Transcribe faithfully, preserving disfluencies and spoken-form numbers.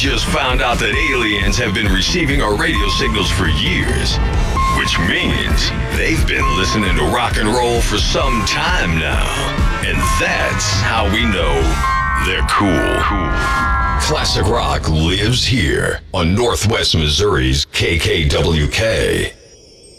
just found out that aliens have been receiving our radio signals for years, which means they've been listening to rock and roll for some time now. And that's how we know they're cool. Cool. Classic rock lives here on Northwest Missouri's K K W K.